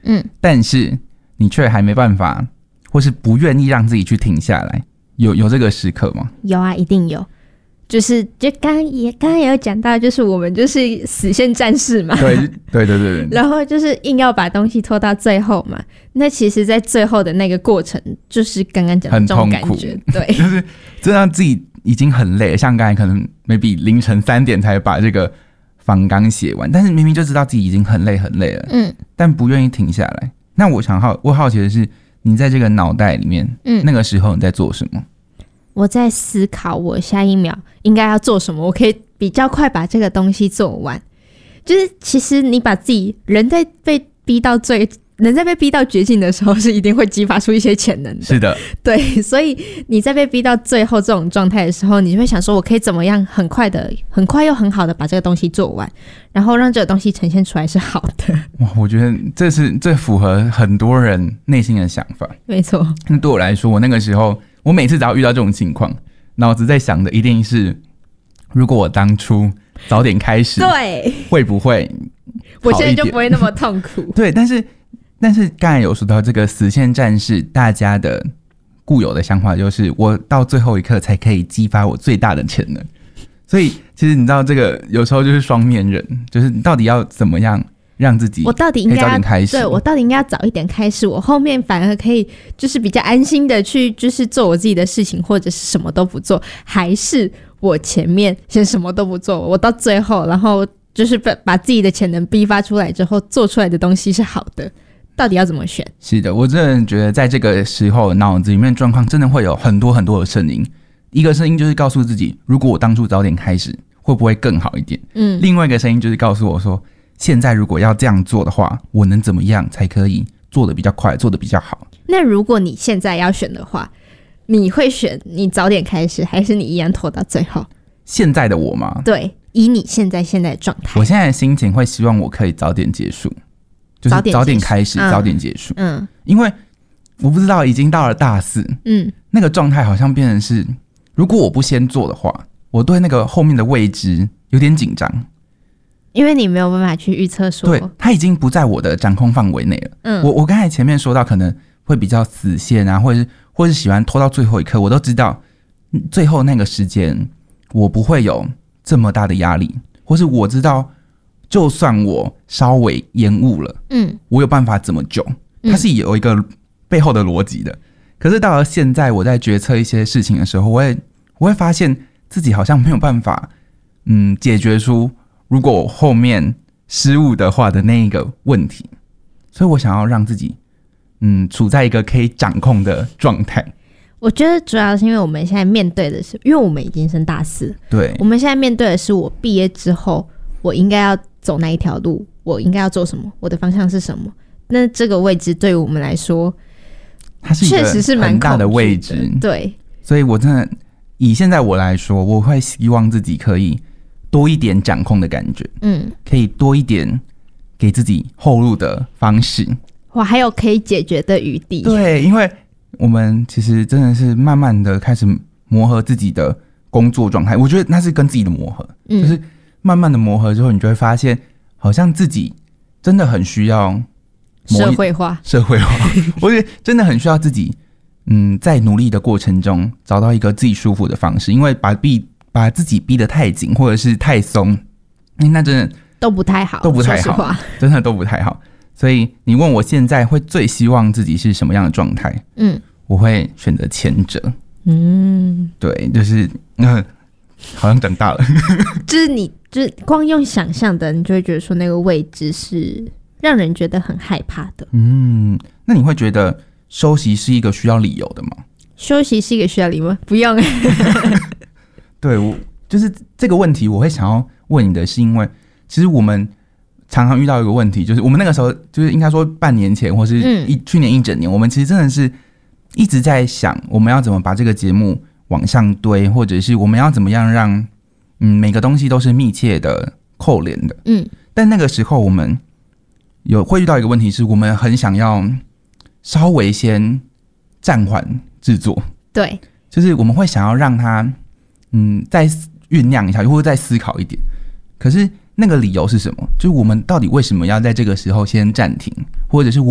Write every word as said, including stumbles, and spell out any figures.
嗯， 但是你却还没办法，或是不愿意让自己去停下来，有有这个时刻吗？ 有啊，一定有。就是就刚刚也刚刚也有讲到，就是我们就是死线战士嘛， 对对对对对， 然后就是硬要把东西拖到最后嘛。那其实，在最后的那个过程，就是刚刚讲的这种感觉，对， 就是真让自己已经很累了，像刚才可能 maybe 凌晨三点才把这个访纲写完，但是明明就知道自己已经很累很累了，嗯，但不愿意停下来。那我想好，我好奇的是，你在这个脑袋里面，嗯，那个时候你在做什么？ 我在思考我下一秒应该要做什么，我可以比较快把这个东西做完。就是其实你把自己人在被逼到最人在被逼到绝境的时候，是一定会激发出一些潜能的。 是的， 对，所以你在被逼到最后这种状态的时候，你就会想说，我可以怎么样很快的、很快又很好的把这个东西做完，然后让这个东西呈现出来是好的。 哇，我觉得这是最符合很多人内心的想法。 没错。 那对我来说，我那个时候，我每次只要遇到这种情况，脑子在想的一定是，如果我当初早点开始， 对， 会不会好一点？ 我现在就不会那么痛苦。 对，但是但是刚才有说到这个死线战士，大家的固有的想法就是，我到最后一刻才可以激发我最大的潜能。所以其实你知道，这个有时候就是双面人，就是你到底要怎么样让自己， 我到底应该早点开始？ 对，我到底应该要早一点开始，我后面反而可以就是比较安心的去就是做我自己的事情，或者是什么都不做，还是我前面先什么都不做，我到最后然后就是把把自己的潜能逼发出来之后，做出来的东西是好的，到底要怎么选？ 是的，我真的觉得在这个时候脑子里面状况真的会有很多很多的声音。一个声音就是告诉自己，如果我当初早点开始会不会更好一点，嗯，另外一个声音就是告诉我说，现在如果要这样做的话，我能怎么样才可以做得比较快，做得比较好。 那如果你现在要选的话，你会选你早点开始，还是你依然拖到最后？ 现在的我吗？ 对，以你现在现在的状态， 我现在的心情会希望我可以早点结束，就是早点开始，早点结束。嗯，因为我不知道已经到了大四，嗯，那个状态好像变成是，如果我不先做的话，我对那个后面的未知有点紧张， 因为你没有办法去预测说， 对，它已经不在我的掌控范围内了。嗯，我我刚才前面说到可能会比较死线啊，或者是或是喜欢拖到最后一刻，我都知道最后那个时间我不会有这么大的压力，或是我知道就算我稍微延误了，嗯，我有办法怎么救，它是有一个背后的逻辑的。可是到了现在，我在决策一些事情的时候，我会我会发现自己好像没有办法，嗯，解决出如果我后面失误的话的那一个问题，所以我想要让自己，嗯，处在一个可以掌控的状态。 我觉得主要是因为我们现在面对的是，因为我们已经升大四， 对， 我们现在面对的是我毕业之后，我应该要走哪一条路，我应该要做什么，我的方向是什么。那这个位置对于我们来说， 它是一个很大的位置， 对。 所以我真的以现在我来说，我会希望自己可以多一点掌控的感觉，嗯，可以多一点给自己后路的方式， 我还有可以解决的余地。 对，因为我们其实真的是慢慢的开始磨合自己的工作状态，我觉得那是跟自己的磨合，嗯，就是慢慢的磨合之后，你就会发现，好像自己真的很需要社会化， 社会化，我觉得真的很需要自己，嗯，在努力的过程中找到一个自己舒服的方式，因为把逼把自己逼得太紧或者是太松，那真的都不太好， 都不太好，真的都不太好。所以你问我现在会最希望自己是什么样的状态？嗯，我会选择前者。嗯，对，就是嗯，好像长大了， 就是你就是光用想象的，你就会觉得说那个位置是让人觉得很害怕的。 嗯，那你会觉得休息是一个需要理由的吗？ 休息是一个需要理由，不用。 对，我就是这个问题，我会想要问你的是，因为其实我们常常遇到一个问题，就是我们那个时候，就是应该说半年前，或是一、嗯、去年一整年，我们其实真的是一直在想，我们要怎么把这个节目往上堆，或者是我们要怎么样让嗯每个东西都是密切的扣连的。嗯，但那个时候我们有会遇到一个问题，是我们很想要稍微先暂缓制作。 对， 就是我们会想要让它嗯再酝酿一下，或者再思考一点。可是那个理由是什么？就是我们到底为什么要在这个时候先暂停，或者是